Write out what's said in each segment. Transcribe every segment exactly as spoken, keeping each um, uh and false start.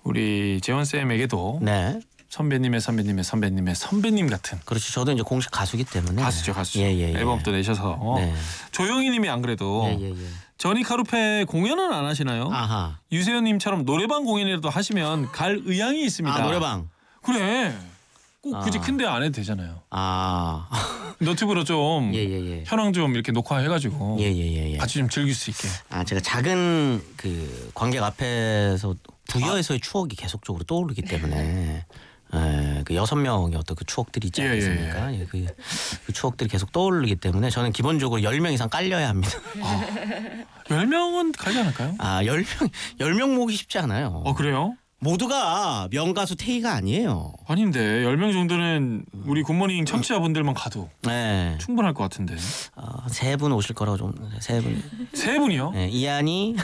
우리 재원 쌤에게도 네. 선배님의 선배님의 선배님의 선배님 같은. 그렇죠. 저도 이제 공식 가수기 때문에. 가수죠, 가수죠. 예, 예, 예. 앨범도 내셔서. 네. 조영희님이 안 그래도 예, 예, 예. 저니 카루페 공연은 안 하시나요? 아하. 유세현님처럼 노래방 공연이라도 하시면 갈 의향이 있습니다. 아, 노래방. 그래. 꼭 굳이 아. 큰데 안 해도 되잖아요. 아. 너튜브로 좀 예, 예, 예. 현황 좀 이렇게 녹화해가지고 예, 예, 예, 예. 같이 좀 즐길 수 있게. 아, 제가 작은 그 관객 앞에서 부여에서의 추억이 계속적으로 떠오르기 때문에 에, 그 여섯 명의 어떤 그 추억들이 있지 예, 예, 않습니까? 예, 그, 그 추억들이 계속 떠오르기 때문에 저는 기본적으로 열 명 이상 깔려야 합니다. 열 명은 가지 않을까요? 아, 열 명, 열 명 모으기 쉽지 않아요. 어 그래요? 모두가 명가수 태희가 아니에요. 아닌데 열 명 정도는 우리 굿모닝 청취자분들만 가도 네. 충분할 것 같은데. 어, 세 분 오실 거라고 좀 세 분. 세 분이요? 네, 이한이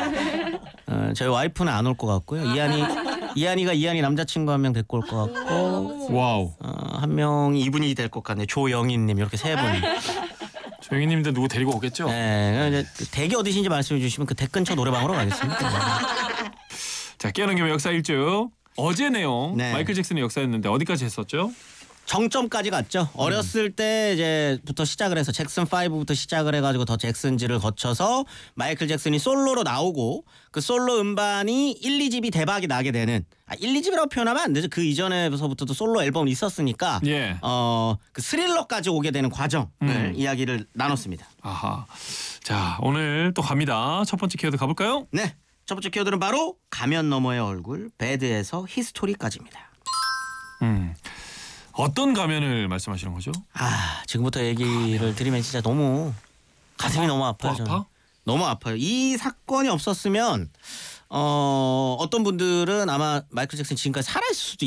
어, 저희 와이프는 안 올 것 같고요. 이한이 이한이가 이한이 남자친구 한 명 데리고 올 것 같고 와우. 어, 한 명이 이분이 될 것 같네. 조영희님 이렇게 세 분. 조영희님도 누구 데리고 오겠죠? 네, 이제 그 댁이 어디신지 말씀해 주시면 그 댁 근처 노래방으로 가겠습니다. 자, 깨어난 김에 역사 일주. 어제 내용 네. 마이클 잭슨의 역사였는데 어디까지 했었죠? 정점까지 갔죠. 어렸을 때 이제부터 시작을 해서 잭슨 파이브부터 시작을 해가지고 더 잭슨즈를 거쳐서 마이클 잭슨이 솔로로 나오고 그 솔로 음반이 일, 이 집이 대박이 나게 되는 아, 일, 이 집이라고 표현하면 안 되죠. 그 이전에서부터도 솔로 앨범이 있었으니까 예. 어, 그 스릴러까지 오게 되는 과정을 음. 이야기를 나눴습니다. 아하. 자, 오늘 또 갑니다. 첫 번째 키워드 가볼까요? 네. 첫 번째 키워드는 바로 가면 너머의 얼굴, 배드에서 히스토리까지입니다. 음. 어떤 가면을 말씀하시는 거죠? 아, 지금부터 얘기를 드리면 진짜 너무 가슴이 너무 아파요. 더 아파? 저는. 너무 아파요. 이 사건이 없었으면 어, 어떤 분들은 아마 마이클 잭슨 지금까지 살아있을 수도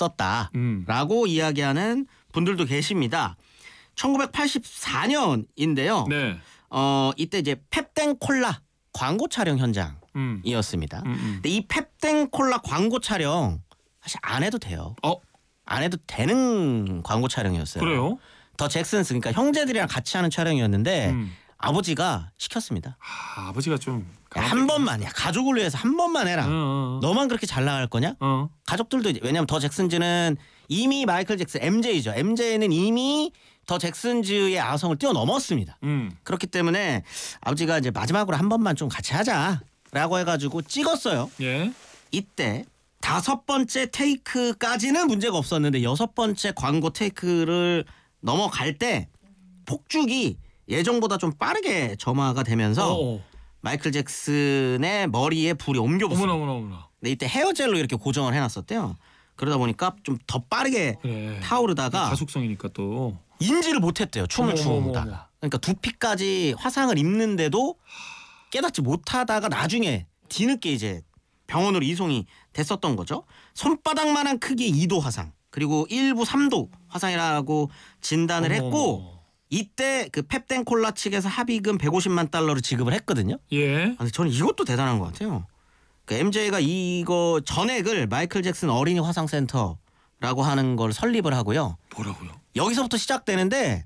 있었다라고 음. 이야기하는 분들도 계십니다. 천구백팔십사 년인데요. 네. 어, 이때 이제 펩땡 콜라 광고 촬영 현장이었습니다. 음. 음, 음. 근데 이 펩땡 콜라 광고 촬영 사실 안 해도 돼요. 어, 안 해도 되는 광고 촬영이었어요. 그래요? 더 잭슨스 그러니까 형제들이랑 같이 하는 촬영이었는데 음. 아버지가 시켰습니다. 아, 아버지가 좀 야, 한 번만 야 가족을 위해서 한 번만 해라. 어, 어, 너만 그렇게 잘 나갈 거냐? 어. 가족들도 이제 왜냐면 더 잭슨즈는 이미 마이클 잭슨 엠제이죠. 엠제이는 이미 더 잭슨즈의 아성을 뛰어넘었습니다. 음. 그렇기 때문에 아버지가 이제 마지막으로 한 번만 좀 같이 하자라고 해가지고 찍었어요. 예. 이때 다섯 번째 테이크까지는 문제가 없었는데 여섯 번째 광고 테이크를 넘어갈 때 폭죽이 예정보다 좀 빠르게 점화가 되면서 어. 마이클 잭슨의 머리에 불이 옮겨붙어요. 어머나 어머나 어머나. 근데 이때 헤어젤로 이렇게 고정을 해놨었대요. 그러다 보니까 좀 더 빠르게 그래. 타오르다가 가속성이니까 또. 인지를 못했대요. 춤을 어머, 어머, 어머, 추다가. 어머. 그러니까 두피까지 화상을 입는데도 깨닫지 못하다가 나중에 뒤늦게 이제 병원으로 이송이 됐었던 거죠. 손바닥만한 크기의 이 도 화상 그리고 일부 삼 도 화상이라고 진단을 어머, 했고 어머. 이때 그 펩땡 콜라 측에서 합의금 백오십만 달러를 지급을 했거든요. 예. 근데 저는 이것도 대단한 것 같아요. 그 엠제이가 이거 전액을 마이클 잭슨 어린이 화상센터라고 하는 걸 설립을 하고요. 뭐라고요? 여기서부터 시작되는데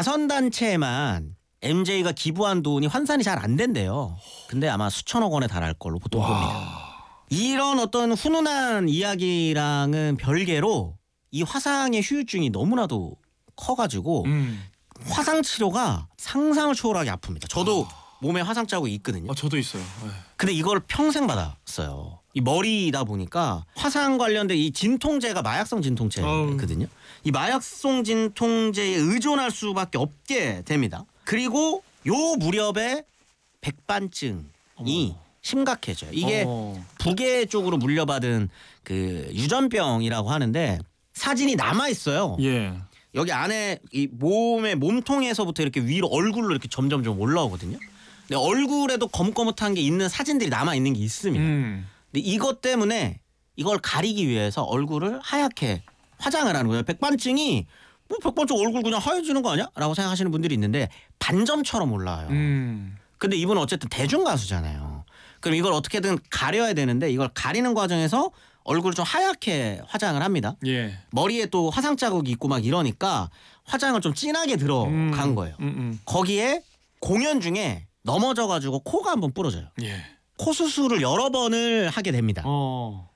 자선단체에만 엠제이가 기부한 돈이 환산이 잘 안 된대요. 근데 아마 수천억 원에 달할 걸로 보통 봅니다. 이런 어떤 훈훈한 이야기랑은 별개로 이 화상의 후유증이 너무나도 커가지고 음. 화상 치료가 상상을 초월하게 아픕니다. 저도 몸에 화상 자국이 있거든요. 아, 저도 있어요. 네. 근데 이걸 평생 받았어요. 이 머리다 보니까 화상 관련된 이 진통제가 마약성 진통제거든요. 이 마약성 진통제에 의존할 수밖에 없게 됩니다. 그리고 요 무렵에 백반증이 어머. 심각해져요. 이게 어. 부계 쪽으로 물려받은 그 유전병이라고 하는데 사진이 남아 있어요. 예. 여기 안에 이 몸의 몸통에서부터 이렇게 위로 얼굴로 이렇게 점점 좀 올라오거든요. 근데 얼굴에도 거뭇거뭇한 게 있는 사진들이 남아 있는 게 있습니다. 음. 근데 이것 때문에 이걸 가리기 위해서 얼굴을 하얗게 화장을 하는 거예요. 백반증이 뭐 백반증 얼굴 그냥 하얘지는 거 아니야? 라고 생각하시는 분들이 있는데 반점처럼 올라와요. 음. 근데 이분은 어쨌든 대중 가수잖아요. 그럼 이걸 어떻게든 가려야 되는데 이걸 가리는 과정에서 얼굴을 좀 하얗게 화장을 합니다. 예. 머리에 또 화상 자국이 있고 막 이러니까 화장을 좀 진하게 들어간 음. 거예요. 음, 음. 거기에 공연 중에 넘어져가지고 코가 한번 부러져요. 예. 코 수술을 여러 번을 하게 됩니다. 어.